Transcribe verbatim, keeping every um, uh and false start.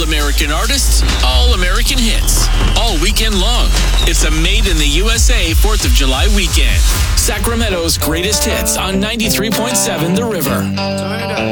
American artists, all American hits, all weekend long. It's a Made in the U S A fourth of July weekend. Sacramento's greatest hits on ninety-three point seven The River.